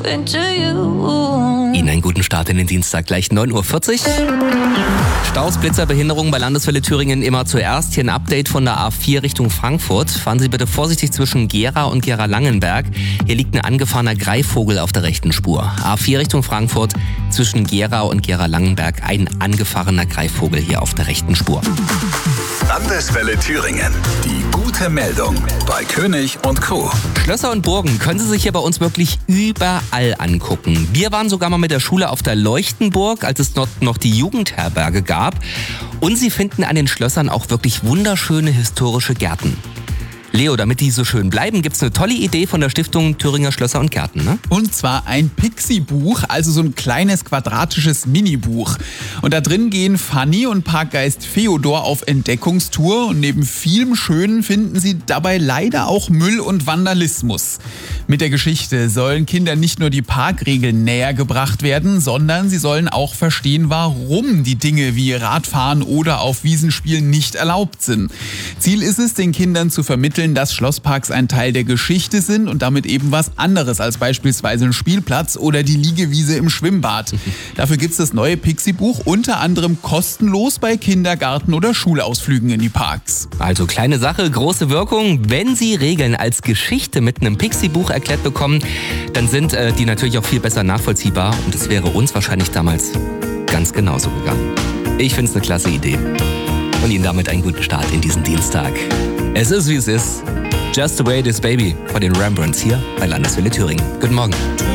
Ihnen einen guten Start in den Dienstag, gleich 9.40 Uhr. Staus, Blitzer, Behinderungen bei Landeswelle Thüringen immer zuerst. Hier ein Update von der A4 Richtung Frankfurt. Fahren Sie bitte vorsichtig zwischen Gera und Gera-Langenberg. Hier liegt ein angefahrener Greifvogel auf der rechten Spur. A4 Richtung Frankfurt, zwischen Gera und Gera-Langenberg ein angefahrener Greifvogel hier auf der rechten Spur. Landeswelle Thüringen. Die gute Meldung bei König und Co. Schlösser und Burgen können Sie sich hier bei uns wirklich überall angucken. Wir waren sogar mal mit der Schule auf der Leuchtenburg, als es dort noch die Jugendherberge gab. Und Sie finden an den Schlössern auch wirklich wunderschöne historische Gärten. Leo, damit die so schön bleiben, gibt's eine tolle Idee von der Stiftung Thüringer Schlösser und Gärten, ne? Und zwar ein Pixie-Buch, also so ein kleines quadratisches Mini-Buch. Und da drin gehen Fanny und Parkgeist Feodor auf Entdeckungstour. Und neben vielem Schönen finden sie dabei leider auch Müll und Vandalismus. Mit der Geschichte sollen Kindern nicht nur die Parkregeln näher gebracht werden, sondern sie sollen auch verstehen, warum die Dinge wie Radfahren oder auf Wiesen spielen nicht erlaubt sind. Ziel ist es, den Kindern zu vermitteln, dass Schlossparks ein Teil der Geschichte sind und damit eben was anderes als beispielsweise ein Spielplatz oder die Liegewiese im Schwimmbad. Dafür gibt es das neue Pixie-Buch unter anderem kostenlos bei Kindergarten- oder Schulausflügen in die Parks. Also kleine Sache, große Wirkung. Wenn Sie Regeln als Geschichte mit einem Pixie-Buch erklärt bekommen, dann sind die natürlich auch viel besser nachvollziehbar und es wäre uns wahrscheinlich damals ganz genauso gegangen. Ich finde es eine klasse Idee. Und Ihnen damit einen guten Start in diesen Dienstag. Es ist, wie es ist. Just the way it is, baby, von den Rembrandts hier bei Landeswelle Thüringen. Guten Morgen.